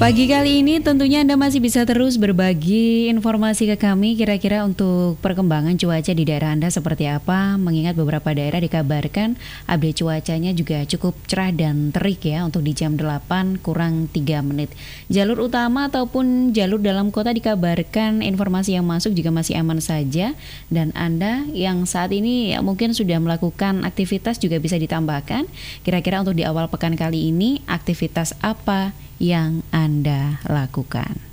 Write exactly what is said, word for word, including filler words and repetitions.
Pagi kali ini tentunya Anda masih bisa terus berbagi informasi ke kami kira-kira untuk perkembangan cuaca di daerah Anda seperti apa, mengingat beberapa daerah dikabarkan update cuacanya juga cukup cerah dan terik ya untuk di jam delapan kurang tiga menit. Jalur utama ataupun jalur dalam kota dikabarkan informasi yang masuk juga masih aman saja, dan Anda yang saat ini ya, mungkin sudah melakukan aktivitas juga bisa ditambahkan kira-kira untuk di awal pekan kali ini aktivitas apa yang Anda lakukan.